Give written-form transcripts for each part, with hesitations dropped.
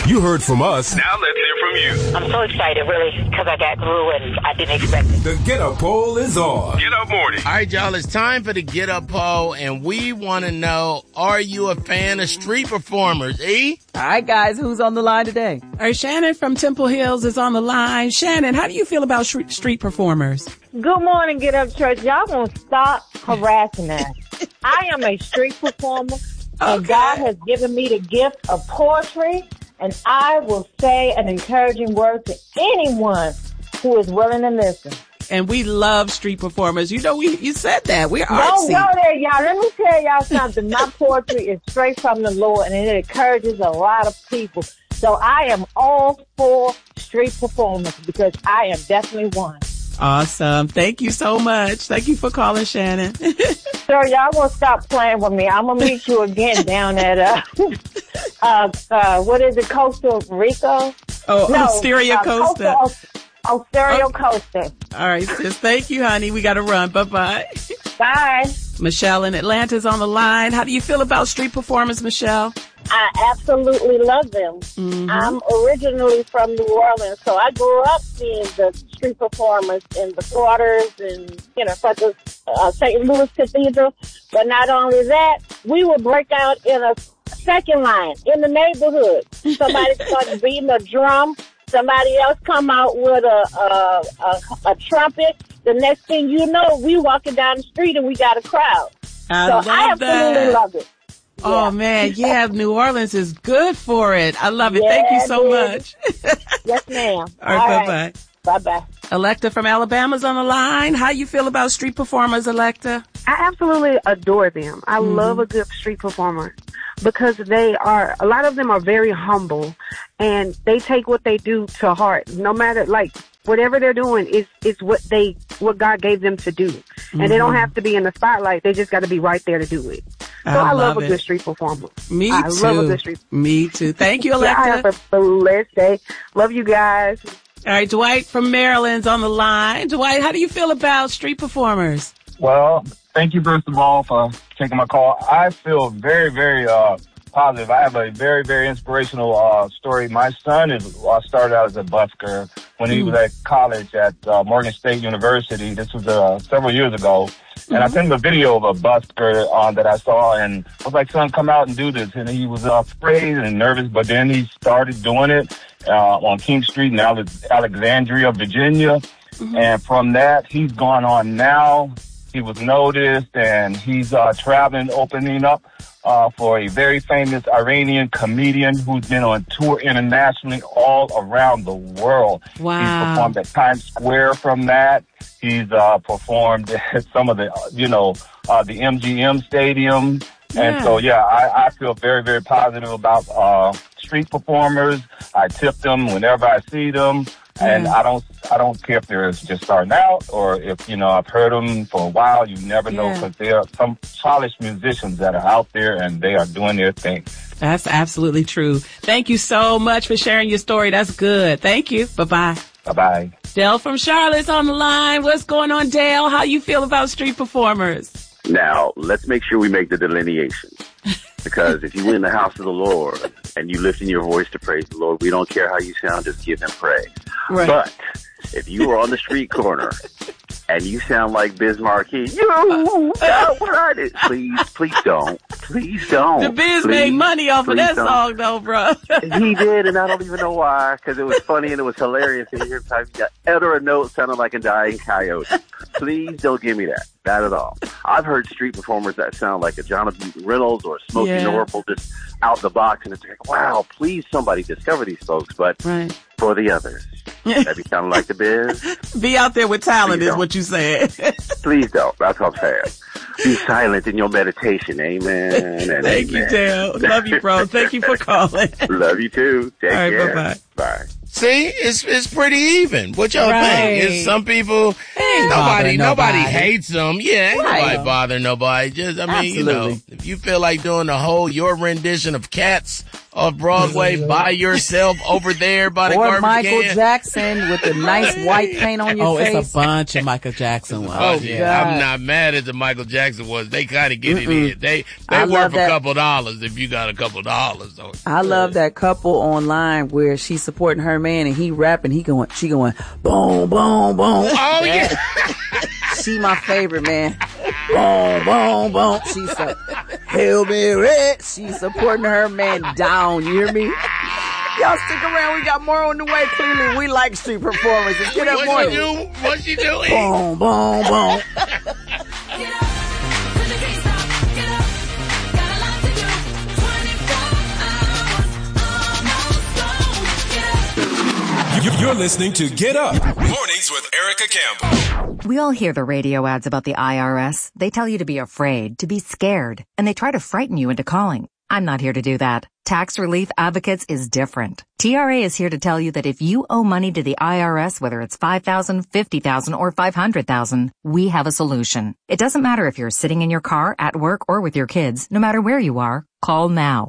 You heard from us. Now let's hear from you. I'm so excited, really, because I got through and I didn't expect it. The Get Up Poll is on. Get Up Morning. All right, y'all, it's time for the Get Up Poll, and we want to know, are you a fan of street performers, E? All right, guys, who's on the line today? All right, Shannon from Temple Hills is on the line. Shannon, how do you feel about street performers? Good morning, Get Up Church. Y'all gonna stop harassing us. I am a street performer, and God has given me the gift of poetry, and I will say an encouraging word to anyone who is willing to listen. And we love street performers. You know, you said that. We're Don't artsy. go there, y'all. Let me tell y'all something. My poetry is straight from the Lord, and it encourages a lot of people. So I am all for street performers because I am definitely one. Awesome. Thank you so much. Thank you for calling, Shannon. Sir, y'all gonna stop playing with me. I'm gonna meet you again down at, what is it, Costa Rica? Osteria Costa. Osteria Costa. All right, sis. Thank you, honey. We got to run. Bye-bye. Bye. Michelle in Atlanta's on the line. How do you feel about street performers, Michelle? I absolutely love them. Mm-hmm. I'm originally from New Orleans, so I grew up seeing the street performers in the quarters and, such as St. Louis Cathedral. But not only that, we would break out in a second line in the neighborhood. Somebody started beating a drum. Somebody else come out with a trumpet. The next thing you know, we walking down the street and we got a crowd. I absolutely love it. Oh, man. Yeah, New Orleans is good for it. I love it. Thank you so much. Yes, ma'am. All right, bye-bye. Bye-bye. Electa from Alabama's on the line. How you feel about street performers, Electa? I absolutely adore them. I love a good street performer because a lot of them are very humble and they take what they do to heart. No matter, whatever they're doing is what God gave them to do. And they don't have to be in the spotlight. They just got to be right there to do it. So I love a good street performer. Me too. I love a good street performer. Me too. Thank you, Electa. I have a blessed day. Love you guys. All right, Dwight from Maryland's on the line. Dwight, how do you feel about street performers? Well, thank you, first of all, for taking my call. I feel very, very positive. I have a very, very inspirational story. My son started out as a busker when he was at college at Morgan State University. This was several years ago. And I sent him a video of a busker that I saw, and I was like, son, come out and do this. And he was afraid and nervous, but then he started doing it on King Street in Alexandria, Virginia. And from that, he's gone on now. He was noticed, and he's traveling, opening up for a very famous Iranian comedian who's been on tour internationally all around the world. Wow. He's performed at Times Square from that. He's performed at some of the, the MGM Stadium. Yeah. And so, I feel very, very positive about street performers. I tip them whenever I see them. And I don't care if they're just starting out or if, I've heard them for a while. You never know, because there are some polished musicians that are out there and they are doing their thing. That's absolutely true. Thank you so much for sharing your story. That's good. Thank you. Bye-bye. Bye-bye. Dale from Charlotte's on the line. What's going on, Dale? How you feel about street performers? Now, let's make sure we make the delineation. Because if you in the house of the Lord and you lifting your voice to praise the Lord, we don't care how you sound, just give him praise. Right. But if you are on the street corner and you sound like Biz Markie, what are they? Please don't. Please don't. The Biz made money off of that song, though, bro. He did, and I don't even know why, because it was funny and it was hilarious to hear him utter a note sounding like a dying coyote. Please don't give me that. Not at all. I've heard street performers that sound like a Jonathan Reynolds or Smokey Norfolk just out the box, and it's like, wow, please somebody discover these folks. But for the others, that be sounding like the Biz. Be out there with talent is what you said. Please don't. That's what I'm saying. Be silent in your meditation. Amen. And Thank you, Dale. Love you, bro. Thank you for calling. Love you too. Take care. Bye-bye. Bye. See, it's pretty even. What y'all think? It's some people, nobody hates them. Yeah, ain't nobody bother nobody. Just, if you feel like doing your rendition of Cats off Broadway by yourself over there by the or garbage Michael can. Jackson with the nice white paint on your face. It's a bunch of Michael Jackson ones. Oh, yeah. I'm not mad at the Michael Jackson ones. They kind of get it in. They worth a couple dollars if you got a couple dollars. I love that couple online where she's supporting her man and he rapping. She going, boom, boom, boom. Oh, yeah. She my favorite, man. Boom, boom, boom. She's so, Hail Mary. She's supporting her man down. You hear me? Y'all stick around. We got more on the way. Clearly, we like street performances. Get up, morning. What's she doing? Boom, boom, boom. You're listening to Get Up Mornings with Erica Campbell. We all hear the radio ads about the IRS. They tell you to be afraid, to be scared, and they try to frighten you into calling. I'm not here to do that. Tax Relief Advocates is different. TRA is here to tell you that if you owe money to the IRS, whether it's $5,000, $50,000, or $500,000, we have a solution. It doesn't matter if you're sitting in your car, at work, or with your kids. No matter where you are, call now.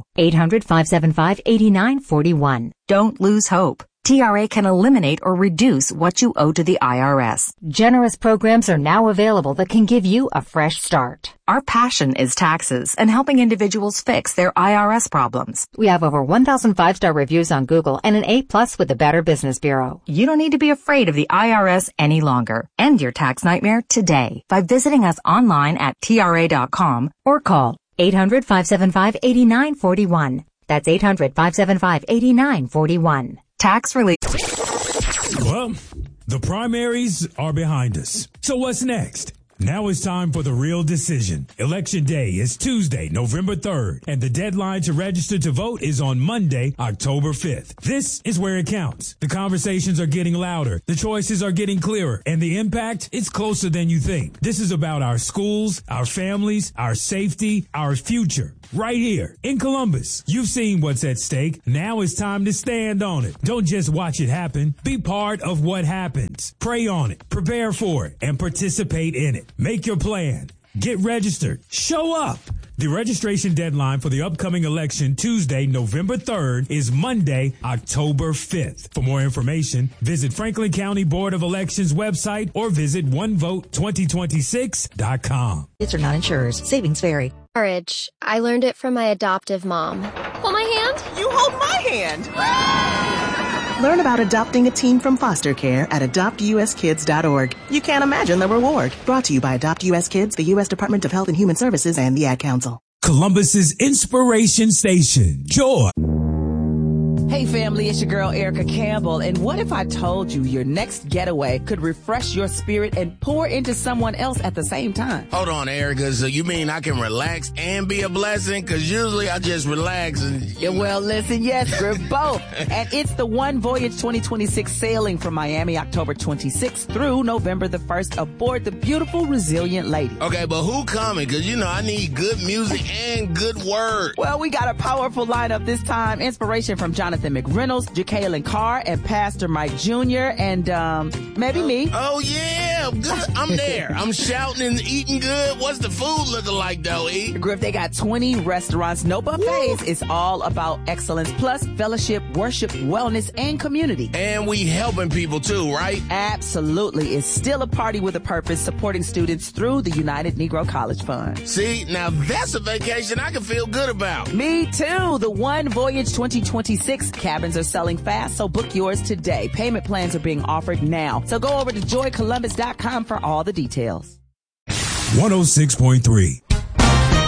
800-575-8941. Don't lose hope. TRA can eliminate or reduce what you owe to the IRS. Generous programs are now available that can give you a fresh start. Our passion is taxes and helping individuals fix their IRS problems. We have over 1,000 5-star reviews on Google and an A+ with the Better Business Bureau. You don't need to be afraid of the IRS any longer. End your tax nightmare today by visiting us online at TRA.com or call 800-575-8941. That's 800-575-8941. Tax relief. Well, the primaries are behind us. So what's next? Now it's time for the real decision. Election day is Tuesday, November 3rd, and the deadline to register to vote is on Monday, October 5th. This is where it counts. The conversations are getting louder, the choices are getting clearer, and the impact is closer than you think. This is about our schools, our families, our safety, our future. Right here in Columbus. You've seen what's at stake. Now it's time to stand on it. Don't just watch it happen. Be part of what happens. Pray on it, prepare for it, and participate in it. Make your plan. Get registered. Show up. The registration deadline for the upcoming election Tuesday, November 3rd is Monday, October 5th. For more information, visit Franklin County Board of Elections website or visit onevote2026.com. It's are not insurers. Savings vary. Courage. I learned it from my adoptive mom. Hold my hand. You hold my hand. Learn about adopting a teen from foster care at adoptuskids.org. You can't imagine the reward. Brought to you by Adopt US Kids, the U.S. Department of Health and Human Services, and the Ad Council. Columbus's Inspiration Station. Joy. Hey family, it's your girl Erica Campbell, and what if I told you your next getaway could refresh your spirit and pour into someone else at the same time? Hold on, Erica, so you mean I can relax and be a blessing? Because usually I just relax and... Yeah, well, listen, yes, we're both. And it's the One Voyage 2026 sailing from Miami, October 26th through November the 1st aboard the beautiful Resilient Lady. Okay, but who coming? Because, you know, I need good music and good word. Well, we got a powerful lineup this time. Inspiration from Jonathan McReynolds, Jacqueline Carr, and Pastor Mike Jr., and maybe me. Oh, yeah, good. I'm there. I'm shouting and eating good. What's the food looking like, though, E? Griff, they got 20 restaurants, no buffets. It's all about excellence, plus fellowship, worship, wellness, and community. And we helping people, too, right? Absolutely. It's still a party with a purpose, supporting students through the United Negro College Fund. See, now that's a vacation I can feel good about. Me, too. The One Voyage 2026 cabins are selling fast, so book yours today. Payment plans are being offered now. So go over to joycolumbus.com for all the details. 106.3